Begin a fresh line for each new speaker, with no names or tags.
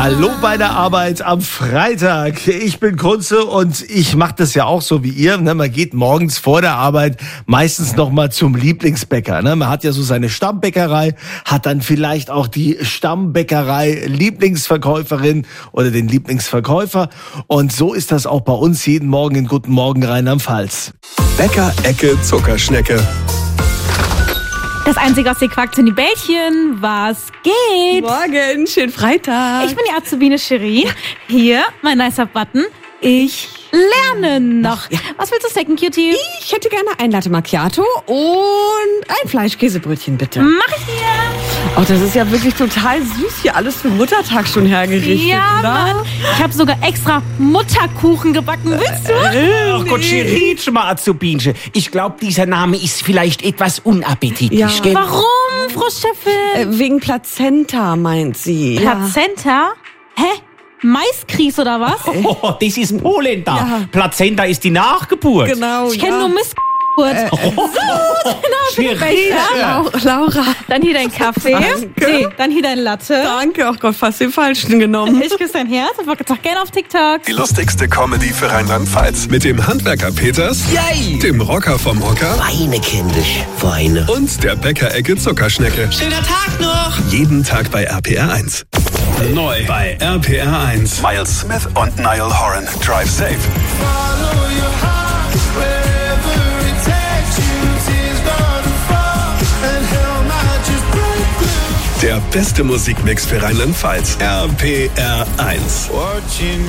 Hallo bei der Arbeit am Freitag. Ich bin Kunze und ich mache das ja auch so wie ihr. Man geht morgens vor der Arbeit meistens noch mal zum Lieblingsbäcker. Man hat ja so seine Stammbäckerei, hat dann vielleicht auch die Stammbäckerei-Lieblingsverkäuferin oder den Lieblingsverkäufer. Und so ist das auch bei uns jeden Morgen in Guten Morgen Rheinland-Pfalz.
Bäcker-Ecke Zuckerschnecke.
Das Einzige, was ihr quackt, sind die Bällchen. Was geht?
Morgen, schönen Freitag.
Ich bin die Azubine Cherie. Hier, mein nicer Button. Ich lerne noch.
Ja.
Was willst du snacken, Cutie?
Ich hätte gerne ein Latte Macchiato und ein Fleischkäsebrötchen, bitte.
Mach ich dir.
Oh, das ist ja wirklich total süß hier alles für Muttertag schon hergerichtet.
Ja,
oder?
Mann. Ich habe sogar extra Mutterkuchen gebacken. Willst du?
Ach Gott, Cherie, mal Azubinchen. Ich glaube, dieser Name ist vielleicht etwas unappetitlich,
Ja.
gell?
Warum, Frau Chefin?
Wegen Plazenta, meint sie.
Plazenta? Hä? Maiskries oder was?
Oh, das ist Polenta.
Ja. Plazenta
ist die Nachgeburt.
Genau,
Ich kenne nur Missgeburt.
Cherie.
Laura.
Dann hier dein Kaffee.
Danke.
Nee, dann hier dein Latte.
Danke, oh Gott, fast den Falschen genommen.
Ich küsse dein Herz und folge doch gerne auf TikTok.
Die lustigste Comedy für Rheinland-Pfalz. Mit dem Handwerker Peters,
Yay.
dem Rocker vom Hocker
Weine, kindisch, Weine.
und der Bäcker-Ecke Zuckerschnecke.
Schöner Tag noch.
Jeden Tag bei RPR 1. Neu bei RPR 1. Miles Smith und Niall Horan. Drive safe. Der beste Musikmix für Rheinland-Pfalz. RPR 1.